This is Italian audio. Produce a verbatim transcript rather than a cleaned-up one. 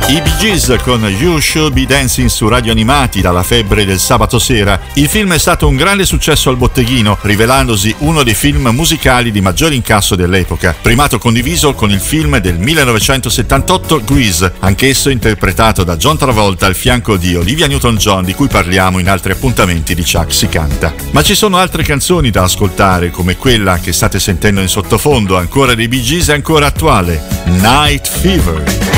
I Bee Gees con You Should Be Dancing su Radio Animati dalla febbre del sabato sera. Il film è stato un grande successo al botteghino, rivelandosi uno dei film musicali di maggior incasso dell'epoca, primato condiviso con il film del millenovecentosettantotto Grease, anch'esso interpretato da John Travolta al fianco di Olivia Newton-John, di cui parliamo in altri appuntamenti di Chuck si canta. Ma ci sono altre canzoni da ascoltare, come quella che state sentendo in sottofondo, ancora dei Bee Gees e ancora attuale, Night Fever.